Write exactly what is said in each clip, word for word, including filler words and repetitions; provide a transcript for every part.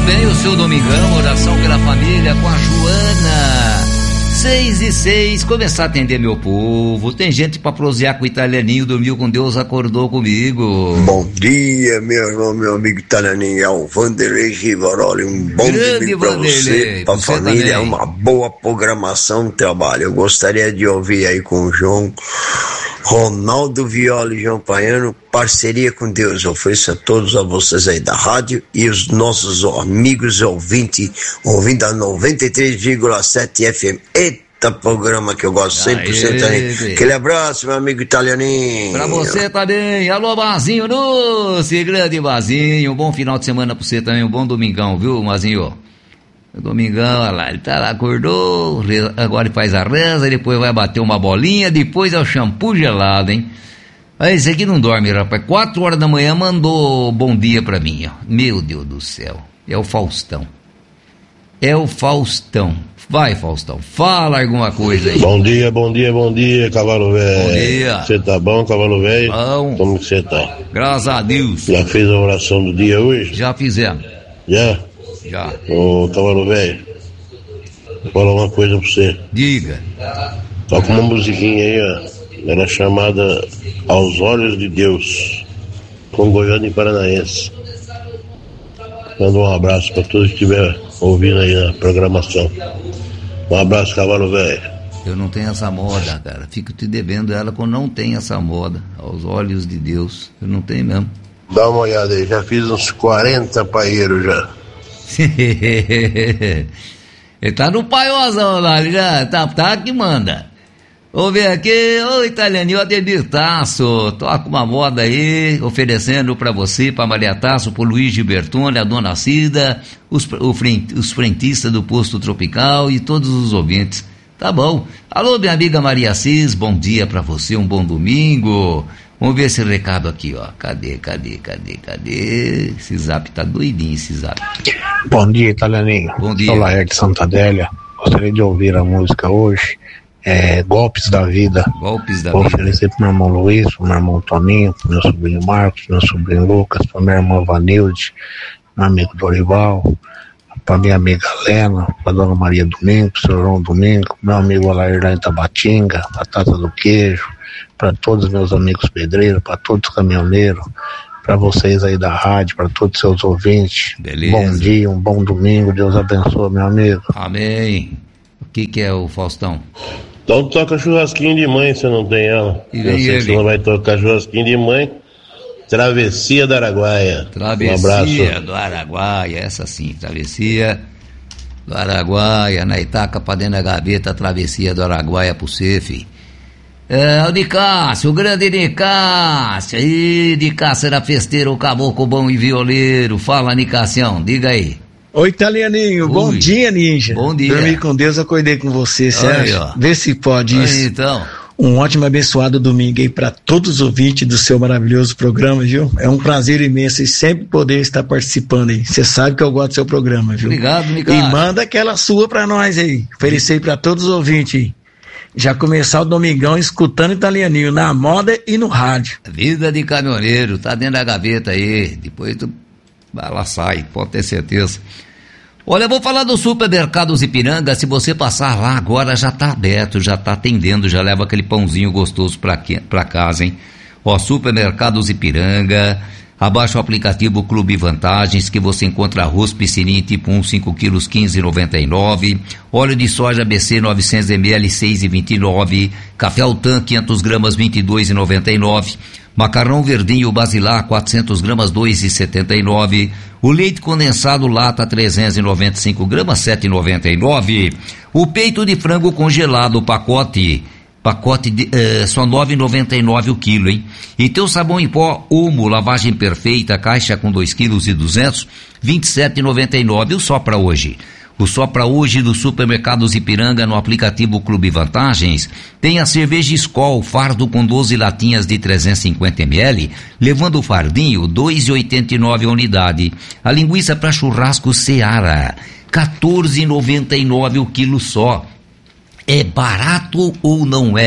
bem, o seu Domingão, oração pela família com a Joana. Seis e seis, começar a atender meu povo. Tem gente pra prosear com o italianinho, dormiu com Deus, acordou comigo. Bom dia, meu irmão, meu amigo italianinho, é o Vanderlei Rivaroli. Um bom domingo pra você, pra você família, também. Uma boa programação no trabalho. Eu gostaria de ouvir aí com o João Ronaldo Viola e João Paiano, parceria com Deus. Eu ofereço a todos a vocês aí da rádio e os nossos amigos ouvintes, ouvindo a noventa e três vírgula sete F M. Eita, programa que eu gosto cem por cento aí. Aquele abraço, meu amigo italianinho. Pra você também. Alô, Mazinho Doce, grande Mazinho. Um bom final de semana pra você também, um bom domingão, viu, Mazinho? Domingão, olha lá, ele tá lá, acordou, agora ele faz a reza, depois vai bater uma bolinha, depois é o shampoo gelado, hein? Mas esse aqui não dorme, rapaz. Quatro horas da manhã mandou bom dia pra mim, ó. Meu Deus do céu, é o Faustão. É o Faustão. Vai, Faustão, fala alguma coisa aí. Bom dia, bom dia, bom dia, cavalo velho. Bom dia. Você tá bom, cavalo velho? Bom. Como que você tá? Graças a Deus. Já fez a oração do dia hoje? Já fizemos. Já? Já. Ô, cavalo velho, vou falar uma coisa pra você. Diga. Toca uma musiquinha aí, ó. Era chamada Aos Olhos de Deus, com Goiânia e Paranaense. Manda um abraço pra todos que estiver ouvindo aí na programação. Um abraço, cavalo velho. Eu não tenho essa moda, cara. Fico te devendo ela quando não tem essa moda. Aos olhos de Deus. Eu não tenho mesmo. Dá uma olhada aí, já fiz uns quarenta paeiros já. Ele tá no paiozão lá, ele já tá, tá que manda. Vamos ver aqui, ô italianinho, Ademir Tasso, toca uma moda aí, oferecendo pra você, pra Maria Tasso, pro Luiz Gilbertone, a Dona Cida, os, o frent, os frentistas do Posto Tropical e todos os ouvintes. Tá bom. Alô, minha amiga Maria Cis, bom dia pra você, um bom domingo. Vamos ver esse recado aqui, ó. Cadê, cadê, cadê, cadê? Esse zap tá doidinho, esse zap. Bom dia, italianinho. Bom dia. Sou Laerte Santa Adélia. Gostaria de ouvir a música hoje. É, Golpes da Vida. Golpes da Vou Vida. oferecer pro meu irmão Luiz, pro meu irmão Toninho, pro meu sobrinho Marcos, pro meu sobrinho Lucas, pra minha irmã Vanilde, meu amigo Dorival, pra minha amiga Lena, pra dona Maria Domingo, pro seu João Domingo, meu amigo Alair lá em Tabatinga, Batata do Queijo, para todos os meus amigos pedreiros, para todos os caminhoneiros, para vocês aí da rádio, para todos os seus ouvintes. Beleza. Bom dia, um bom domingo, Deus abençoe, meu amigo. Amém. O que que é o Faustão? Então toca churrasquinho de mãe, se não tem ela. E Eu vem sei ele. que você não vai tocar churrasquinho de mãe. Travessia do Araguaia. Travessia Um abraço. do Araguaia, essa sim, Travessia do Araguaia, na Itaca pra dentro da gaveta, Travessia do Araguaia pro você, fi. É, o Nicásio, o grande Nicásio, aí, Nicásio era festeiro, caboclo bom e violeiro, fala Nicassião, diga aí. Oi, italianinho, Ui. bom dia, ninja. Bom dia. Dormi com Deus, acordei com você, Sérgio. Aí, ó. Vê se pode isso. Aí, então. Um ótimo, abençoado domingo aí para todos os ouvintes do seu maravilhoso programa, viu? É um prazer imenso e sempre poder estar participando aí. Você sabe que eu gosto do seu programa, viu? Obrigado, Nicásio. E manda aquela sua pra nós aí. Oferecer pra todos os ouvintes aí. Já começar o domingão escutando italianinho na moda e no rádio. Vida de caminhoneiro, tá dentro da gaveta aí, depois tu, ela sai, pode ter certeza. Olha, eu vou falar do Supermercados Ipiranga. Se você passar lá agora, já tá aberto, já tá atendendo, já leva aquele pãozinho gostoso pra, aqui, pra casa, hein? Ó, Supermercados Ipiranga, abaixa o aplicativo Clube Vantagens, que você encontra arroz piscininha tipo um, cinco quilos, quinze reais e noventa e nove centavos, óleo de soja B C novecentos mililitros, seis reais e vinte e nove centavos, café Altan quinhentas gramas, vinte e dois reais e noventa e nove centavos, macarrão verdinho basilar quatrocentas gramas, dois reais e setenta e nove centavos, o leite condensado lata trezentas e noventa e cinco gramas, sete reais e noventa e nove centavos, o peito de frango congelado pacote pacote de, eh, só nove reais e noventa e nove centavos o quilo, hein? E teu sabão em pó Omo, lavagem perfeita, caixa com dois quilos e duzentos, vinte e sete reais e noventa e nove centavos, o só para hoje. O só para hoje do Supermercados Ipiranga no aplicativo Clube Vantagens tem a cerveja Skol, fardo com doze latinhas de trezentos e cinquenta mililitros, levando o fardinho dois reais e oitenta e nove centavos a unidade. A linguiça para churrasco Seara, quatorze reais e noventa e nove centavos o quilo só. É barato ou não é?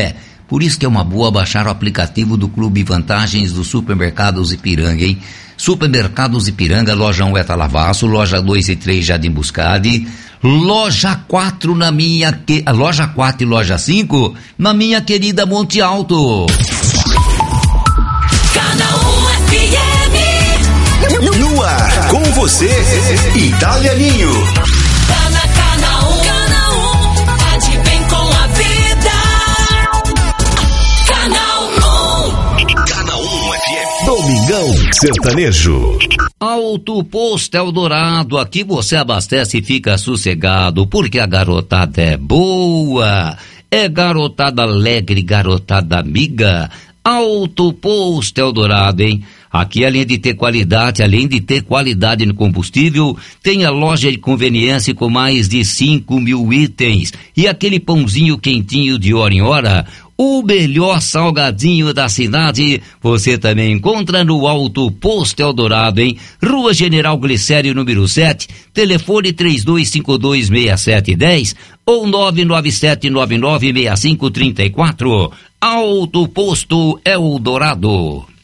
Por isso que é uma boa baixar o aplicativo do Clube Vantagens do Supermercados Ipiranga, hein? Supermercados Ipiranga, loja um é Talavaço, loja dois e três Jardim Buscade, loja quatro na minha, que... loja quatro e loja cinco na minha querida Monte Alto. No ar, com você, Italianinho. Tá na Canal um, Canal um, tá de bem com a vida. Canal um. Canal um F M. Domingão Sertanejo. Auto Posto Eldorado, aqui você abastece e fica sossegado, porque a garotada é boa. É garotada alegre, garotada amiga. Auto Posto Eldorado, hein? Aqui, além de ter qualidade, além de ter qualidade no combustível, tem a loja de conveniência com mais de cinco mil itens. E aquele pãozinho quentinho de hora em hora, o melhor salgadinho da cidade, você também encontra no Auto Posto Eldorado, hein? Rua General Glicério, número sete, telefone três dois cinco dois, seis sete um zero ou nove nove sete nove nove seis cinco três quatro. Auto Posto Eldorado.